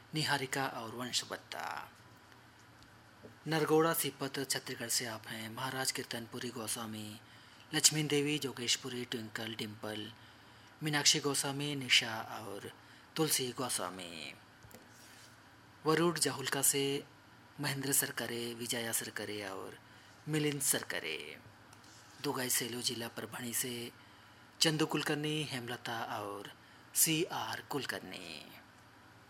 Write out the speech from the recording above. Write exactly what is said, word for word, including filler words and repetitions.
निहारिका और वंशवत्ता। नरगोड़ा सीपत छत्तीसगढ़ से आप हैं। महाराज कीर्तनपुरी गोस्वामी, लक्ष्मी देवी जोगेशपुरी, ट्विंकल डिम्पल, मीनाक्षी गोस्वामी, निशा और तुलसी गोस्वामी। वरुड जाहुलका से महेंद्र सरकरे, विजया सरकरे और मिलिंद सरकरे। दुगाई सेलो जिला परभणी से चंदू कुलकर्णी, हेमलता और सी आर कुलकर्णी।